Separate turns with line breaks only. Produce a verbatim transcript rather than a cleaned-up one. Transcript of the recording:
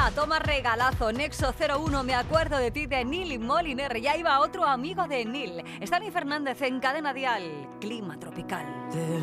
Toma, toma regalazo. Nexo cero uno, me acuerdo de ti, de Neil Moliner. Ya iba otro amigo de Neil. Está Dani Fernández en Cadena Dial. Clima tropical.